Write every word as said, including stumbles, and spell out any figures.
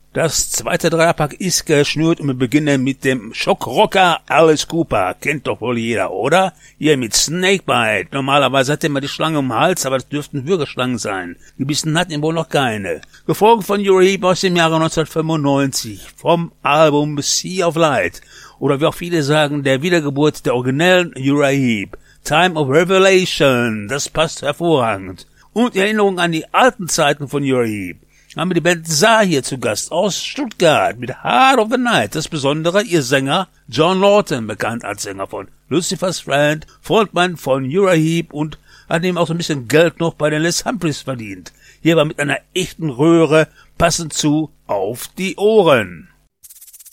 Das zweite Dreierpack ist geschnürt und wir beginnen mit dem Schockrocker Alice Cooper. Kennt doch wohl jeder, oder? Hier mit Snakebite. Normalerweise hat er immer die Schlange um den Hals, aber das dürften Würgeschlangen sein. Gebissen hat ihn wohl noch keine. Gefolgt von Uriah Heep aus dem Jahre neunzehnhundertfünfundneunzig vom Album Sea of Light. Oder wie auch viele sagen, der Wiedergeburt der originellen Uriah Heep. Time of Revelation. Das passt hervorragend. Und Erinnerung an die alten Zeiten von Uriah Heep. Haben wir die Band Saar hier zu Gast aus Stuttgart mit Heart of the Night. Das Besondere, ihr Sänger John Lawton, bekannt als Sänger von Lucifer's Friend, Frontmann von Uriah Heep und hat ihm auch so ein bisschen Geld noch bei den Les Humphreys verdient. Hier war mit einer echten Röhre passend zu Auf die Ohren.